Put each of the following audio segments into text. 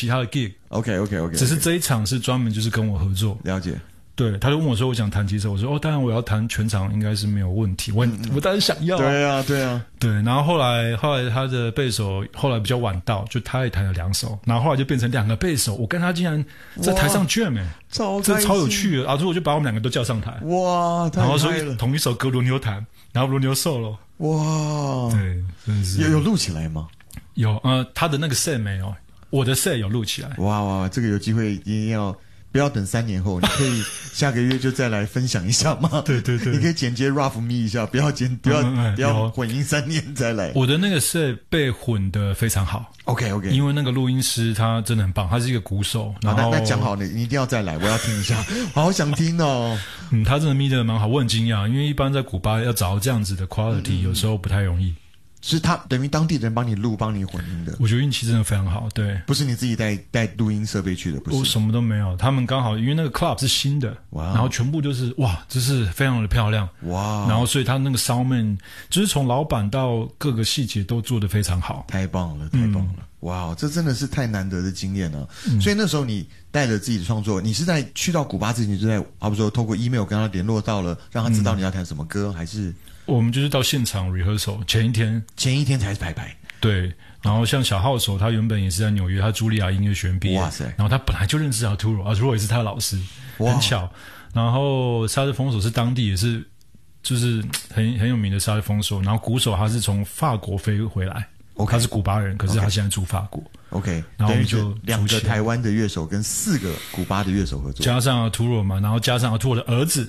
其他的 gig。OK， 只是 OK， 这一场是专门就是跟我合作。 了解。 对，他就问我说我想弹几首，我说当然我要弹全场应该是没有问题，我当然想要。 对啊。 对，然后后来他的贝手后来比较晚到，就他也弹了2首，然后后来就变成2个贝手，我跟他竟然在台上 jam 这超有趣的。所以我就把我们2个都叫上台， 哇， 然后说同一首歌轮流弹，然后轮流 solo。 哇， 对，真的是有录起来吗？ 有，他的那个 set 没有，我的 set 有录起来。 哇，这个有机会一定要。不要等3年后，你可以下个月就再来分享一下吗？ 对，你可以剪接 rough me 一下，不要混音3年再来。 我的那个是被混得非常好。 OK， 因为那个录音师他真的很棒，他是一个鼓手。然后那讲好了，你一定要再来，我要听一下，好想听哦。 他真的咪得蛮好，我很惊讶，因为一般在古巴要找到这样子的 quality，有时候不太容易。 是他等于当地人帮你录、帮你混音的。 我觉得运气真的非常好，对， 不是你自己带录音设备去的，不是， 我什么都没有。他们刚好因为那个 club 是新的，然后全部就是就是非常的漂亮，然后所以他那个 soundman 就是从老板到各个细节都做得非常好， 太棒了。哇，这真的是太难得的经验了。所以那时候你带着自己的创作，你是在去到古巴之前就在，比如说透过 email 跟他联络到了，让他知道你要弹什么歌，还是？ 我们就是到现场 rehearsal 前一天才排。对，然后像小号手，他原本也是在纽约，他茱莉亚音乐学院毕业，哇塞，然后他本来就认识Arturo 也是他的老师，很巧。然后萨克斯风手是当地也是就是很有名的萨克斯风手，然后鼓手他是从法国飞回来，他是古巴人，可是他现在住法国。 OK， 然后我们就 2个台湾的乐手跟4个古巴的乐手合作， 加上Arturo嘛，然后加上Arturo的儿子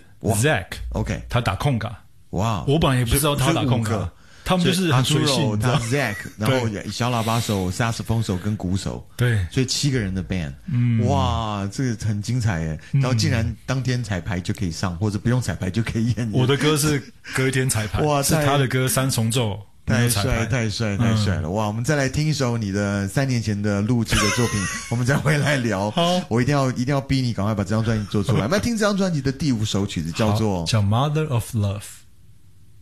Zach， 他打控嘎。哇！我本来也不知道他打控卡，他们就是很随性。 他 Zach， 然后小喇叭手、萨克斯风手跟鼓手， 对， 所以7个人的 band，哇，这个很精彩耶！然后竟然当天彩排就可以上，或者不用彩排就可以演。 我的歌是隔一天彩排，哇，是他的歌3重奏。 太帅了！哇，我们再来听一首你的3年前的录制的作品，我们再回来聊。好，我一定要逼你赶快把这张专辑做出来。我们来听这张专辑的第5首曲子，叫做 《Mother of Love》。